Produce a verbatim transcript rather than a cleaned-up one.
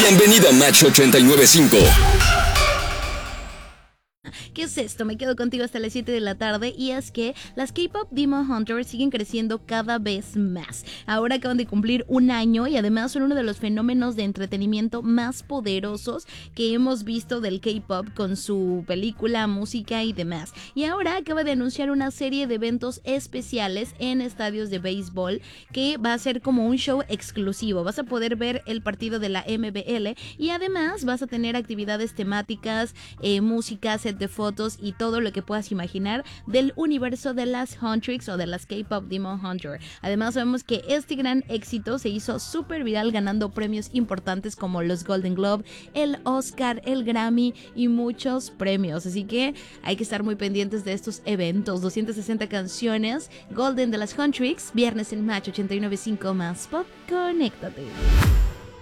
Bienvenido a Match ochenta y nueve punto cinco. ¿Qué es esto? Me quedo contigo hasta las siete de la tarde y es que las K-Pop Demon Hunters siguen creciendo cada vez más. Ahora acaban de cumplir un año y además son uno de los fenómenos de entretenimiento más poderosos que hemos visto del K-Pop con su película, música y demás. Y ahora acaba de anunciar una serie de eventos especiales en estadios de béisbol que va a ser como un show exclusivo. Vas a poder ver el partido de la M B L y además vas a tener actividades temáticas, eh, música, set de fotos y todo lo que puedas imaginar del universo de las Huntrix o de las K-Pop Demon Hunter. Además sabemos que este gran éxito se hizo súper viral ganando premios importantes como los Golden Globe, el Oscar, el Grammy y muchos premios. Así que hay que estar muy pendientes de estos eventos. doscientas sesenta canciones Golden de las Huntrix, viernes en Match ochenta y nueve punto cinco más Pop. Conéctate.